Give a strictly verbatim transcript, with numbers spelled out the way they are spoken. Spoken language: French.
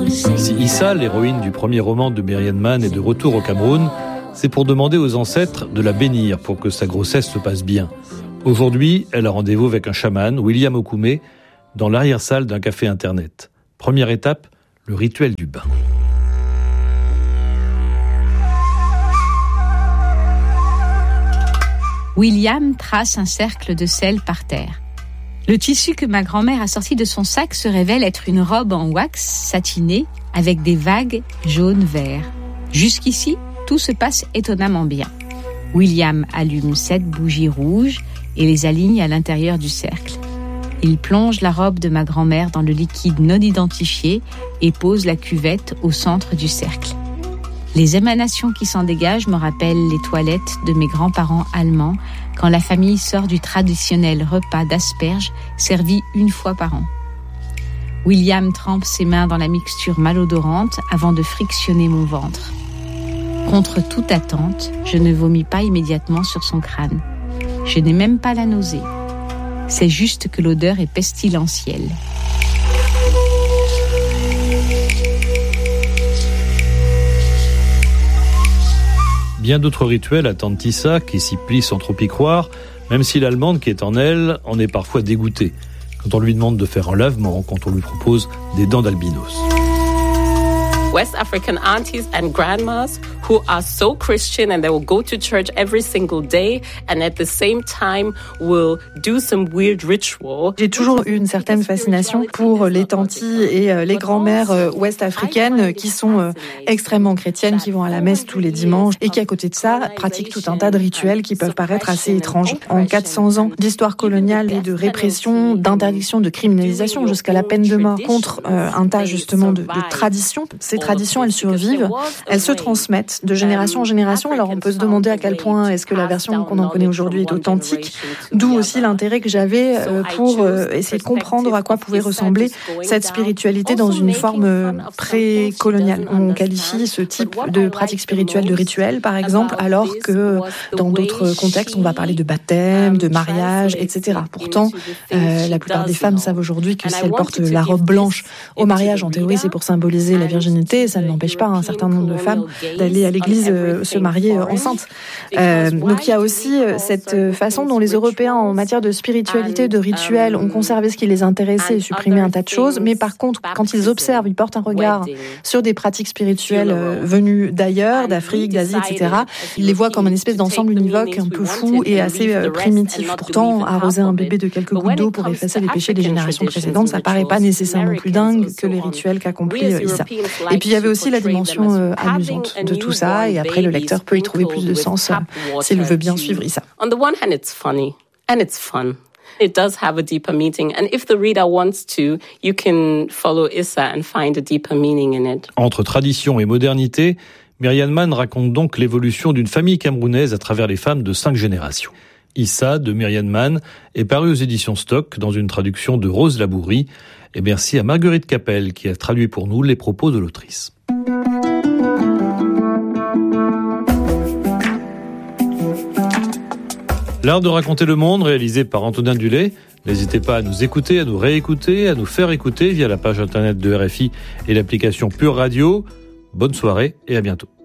Si Issa, l'héroïne du premier roman de Myriam Mann, est de retour au Cameroun, c'est pour demander aux ancêtres de la bénir pour que sa grossesse se passe bien. Aujourd'hui, elle a rendez-vous avec un chaman, William Okume, dans l'arrière-salle d'un café internet. Première étape, le rituel du bain. William trace un cercle de sel par terre. Le tissu que ma grand-mère a sorti de son sac se révèle être une robe en wax satinée avec des vagues jaune-vert. Jusqu'ici, tout se passe étonnamment bien. William allume sept bougies rouges et les aligne à l'intérieur du cercle. Il plonge la robe de ma grand-mère dans le liquide non identifié et pose la cuvette au centre du cercle. Les émanations qui s'en dégagent me rappellent les toilettes de mes grands-parents allemands quand la famille sort du traditionnel repas d'asperges servi une fois par an. William trempe ses mains dans la mixture malodorante avant de frictionner mon ventre. Contre toute attente, je ne vomis pas immédiatement sur son crâne. Je n'ai même pas la nausée. C'est juste que l'odeur est pestilentielle. Bien d'autres rituels attendent Issa, qui s'y plie sans trop y croire, même si l'Allemande qui est en elle en est parfois dégoûtée, quand on lui demande de faire un lavement, quand on lui propose des dents d'albinos. West African aunties and grandmas who are so Christian and they will go to church every single day and at the same time will do some weird ritual. J'ai toujours eu une certaine fascination pour les tantis et les grand-mères ouest-africaines qui sont extrêmement chrétiennes, qui vont à la messe tous les dimanches et qui, à côté de ça, pratiquent tout un tas de rituels qui peuvent paraître assez étranges. En quatre cents ans d'histoire coloniale et de répression, d'interdiction, de criminalisation jusqu'à la peine de mort contre euh, un tas justement de, de traditions, ces traditions, elles survivent, elles se transmettent de génération en génération. Alors on peut se demander à quel point est-ce que la version qu'on en connaît aujourd'hui est authentique, d'où aussi l'intérêt que j'avais pour essayer de comprendre à quoi pouvait ressembler cette spiritualité dans une forme pré-coloniale. On qualifie ce type de pratique spirituelle de rituel, par exemple, alors que dans d'autres contextes, on va parler de baptême, de mariage, et cetera. Pourtant, euh, la plupart des femmes savent aujourd'hui que si elles portent la robe blanche au mariage, en théorie, c'est pour symboliser la virginité. Ça ne n'empêche pas un certain nombre de femmes d'aller à l'église euh, se marier euh, enceintes. Euh, donc il y a aussi euh, cette façon dont les Européens, en matière de spiritualité, de rituels, ont conservé ce qui les intéressait et supprimé un tas de choses. Mais par contre, quand ils observent, ils portent un regard sur des pratiques spirituelles euh, venues d'ailleurs, d'Afrique, d'Asie, et cetera. Ils les voient comme une espèce d'ensemble univoque un peu fou et assez euh, primitif. Pourtant, arroser un bébé de quelques gouttes d'eau pour effacer les péchés des générations précédentes, ça paraît pas nécessairement plus dingue que les rituels qu'a compris euh, Issa. Et puis il y avait aussi la dimension euh, amusante de tout ça, et après le lecteur peut y trouver plus de sens euh, s'il veut bien suivre Issa. On the one hand, it's funny and it's fun. It does have a deeper meaning, and if the reader wants to, you can follow Issa and find a deeper meaning in it. Entre tradition et modernité, Myriam Mann raconte donc l'évolution d'une famille camerounaise à travers les femmes de cinq générations. Issa, de Myriam Mann, est paru aux éditions Stock dans une traduction de Rose Labourie. Et merci à Marguerite Capel qui a traduit pour nous les propos de l'autrice. L'art de raconter le monde, réalisé par Antonin Dulay. N'hésitez pas à nous écouter, à nous réécouter, à nous faire écouter via la page internet de R F I et l'application Pure Radio. Bonne soirée et à bientôt.